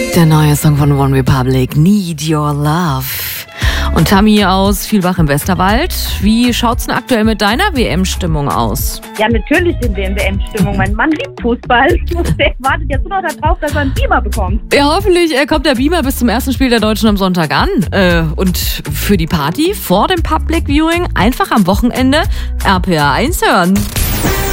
Der neue Song von One Republic, Need Your Love. Und Tammy aus Vielbach im Westerwald, wie schaut's denn aktuell mit deiner WM-Stimmung aus? Ja, natürlich sind wir in WM-Stimmung. Mein Mann liebt Fußball. Der wartet jetzt nur noch darauf, dass er einen Beamer bekommt. Ja, hoffentlich kommt der Beamer bis zum ersten Spiel der Deutschen am Sonntag an. Und für die Party vor dem Public Viewing einfach am Wochenende RPA 1 hören.